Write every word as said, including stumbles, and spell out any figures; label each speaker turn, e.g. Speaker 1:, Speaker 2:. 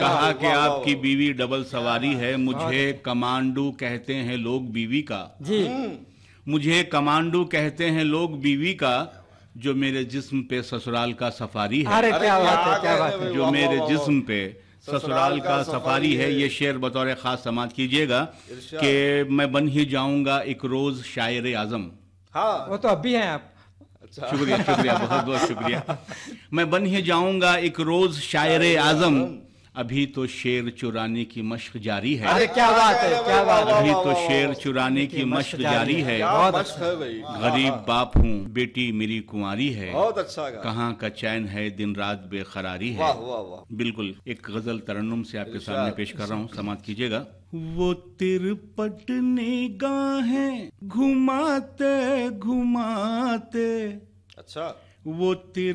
Speaker 1: कहा कि आपकी बीवी डबल सवारी है, मुझे कमांडू कहते हैं लोग बीवी का
Speaker 2: जी।
Speaker 1: मुझे कमांडू कहते हैं लोग बीवी का, जो मेरे जिस्म पे ससुराल का सफारी है।
Speaker 2: अरे क्या बात है, क्या बात है।
Speaker 1: जो मेरे जिस्म पे ससुराल का सफारी है। ये शेर बतौर खास समाज कीजिएगा कि मैं बन ही जाऊंगा एक रोज शायर आजम।
Speaker 3: हाँ,
Speaker 2: वो तो अब भी हैं आप।
Speaker 3: अच्छा।
Speaker 1: शुक्रिया शुक्रिया बहुत बहुत शुक्रिया। मैं बन ही जाऊंगा एक रोज शायर आजम, अभी तो शेर चुराने की मश्क जारी है।
Speaker 2: अरे क्या बात है, क्या बात है।
Speaker 1: अभी तो शेर चुराने की मश्क जारी है।
Speaker 3: बहुत अच्छा है भाई।
Speaker 1: गरीब बाप हूँ, बेटी मेरी कुंवारी है,
Speaker 3: बहुत अच्छा गा।
Speaker 1: कहाँ का चैन है, दिन रात बेखरारी है।
Speaker 3: वाह वाह वाह।
Speaker 1: बिल्कुल एक गजल तरन्नुम से आपके सामने पेश कर रहा हूँ, समाप्त कीजिएगा। वो तिरपट निगाहें घुमाते घुमाते,
Speaker 3: अच्छा,
Speaker 1: वो तिर